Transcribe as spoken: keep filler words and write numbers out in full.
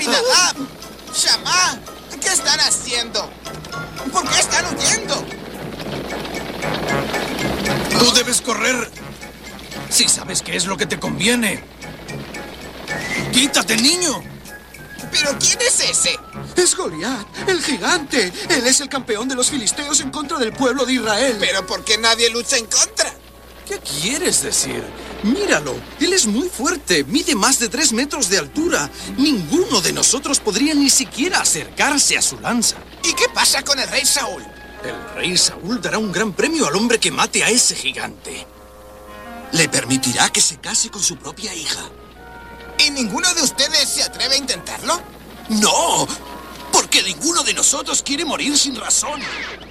Nadab, Shammah, ¿qué están haciendo? ¿Por qué están huyendo? Tú debes correr. Si sabes qué es lo que te conviene. ¡Quítate, niño! ¿Pero quién es ese? Es Goliat, el gigante. Él es el campeón de los filisteos en contra del pueblo de Israel. ¿Pero por qué nadie lucha en contra? ¿Qué quieres decir? Míralo, él es muy fuerte, mide más de tres metros de altura. Ninguno de nosotros podría ni siquiera acercarse a su lanza. ¿Y qué pasa con el rey Saúl? El rey Saúl dará un gran premio al hombre que mate a ese gigante. Le permitirá que se case con su propia hija. ¿Y ninguno de ustedes se atreve a intentarlo? ¡No! Porque ninguno de nosotros quiere morir sin razón.